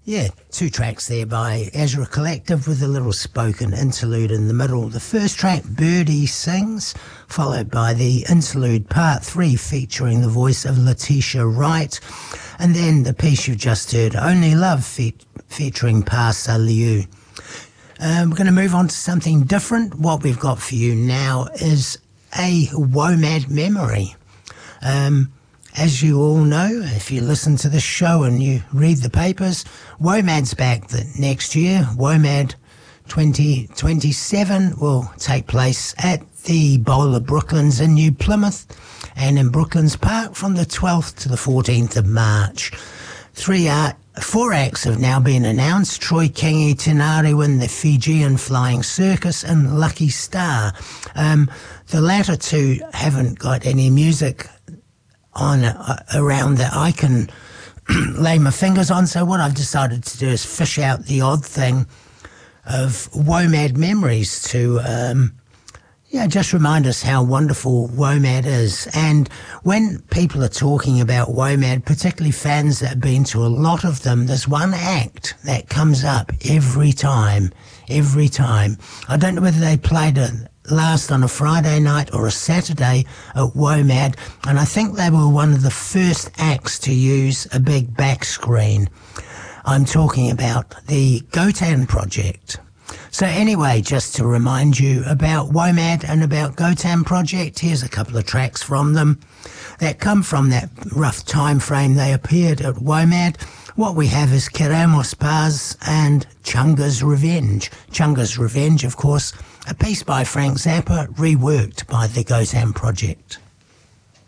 Yeah, two tracks there by Azure Collective with a little spoken interlude in the middle. The first track, Birdie Sings, followed by the interlude part 3 featuring the voice of Letitia Wright. And then the piece you just heard, Only Love, featuring Pa Saliu. We're going to move on to something different. What we've got for you now is a WOMAD memory. As you all know, if you listen to this show and you read the papers, WOMAD's back the next year. WOMAD 2027 will take place at the Bowler Brooklands in New Plymouth and in Brooklands Park from the 12th to the 14th of March. 4 acts have now been announced: Troy Kingi, Tinariwen, the Fijian Flying Circus and Lucky Star. The latter two haven't got any music on around that I can lay my fingers on, so what I've decided to do is fish out the odd thing of WOMAD memories to just remind us how wonderful WOMAD is. And when people are talking about WOMAD, particularly fans that have been to a lot of them, there's one act that comes up every time. I don't know whether they played it last on a Friday night or a Saturday at WOMAD, and I think they were one of the first acts to use a big back screen. I'm talking about the Gotan Project. So anyway, just to remind you about WOMAD and about Gotan Project, here's a couple of tracks from them that come from that rough time frame they appeared at WOMAD. What we have is Queremos Paz and Chunga's Revenge. Chunga's Revenge, of course, a piece by Frank Zappa, reworked by the Gotan Project.